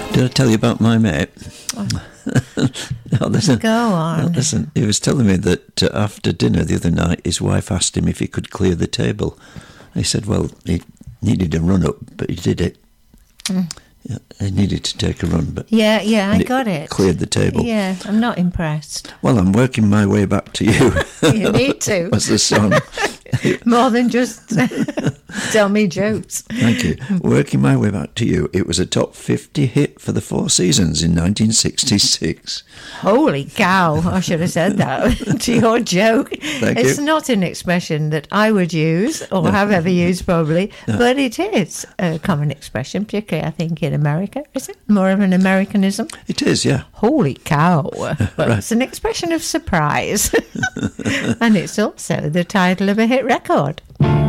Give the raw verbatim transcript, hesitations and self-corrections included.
Did I tell you about my mate? Oh. no, listen, Go on. No, listen, he was telling me that uh, after dinner the other night, his wife asked him if he could clear the table. He said, well, he needed a run-up, but he did it. Mm. Yeah, he needed to take a run, but yeah, yeah, I got it. Cleared the table. Yeah, I'm not impressed. Well, I'm working my way back to you. You need to. What's the song? More than just tell me jokes. Thank you. Working my way back to you. It was a top fifty hit for the Four Seasons in nineteen sixty-six. Holy cow! I should have said that to your joke. Thank it's you. not an expression that I would use or No. have ever used, probably, No. but it is a common expression, particularly I think in America. Is it more of an Americanism? It is, yeah. Holy cow! Well, Right. it's an expression of surprise, and it's also the title of a hit record.